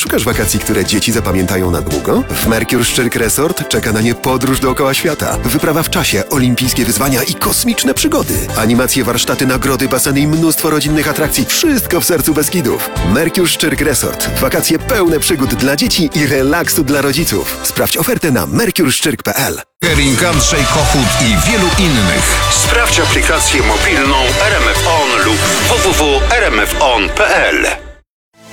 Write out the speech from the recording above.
Szukasz wakacji, które dzieci zapamiętają na długo? W Mercure Szczyrk Resort czeka na nie podróż dookoła świata. Wyprawa w czasie, olimpijskie wyzwania i kosmiczne przygody. Animacje, warsztaty, nagrody, baseny i mnóstwo rodzinnych atrakcji. Wszystko w sercu Beskidów. Mercure Szczyrk Resort. Wakacje pełne przygód dla dzieci i relaksu dla rodziców. Sprawdź ofertę na mercureszczyrk.pl. Kering, Andrzej Kochut i wielu innych. Sprawdź aplikację mobilną RMF On lub www.rmfon.pl.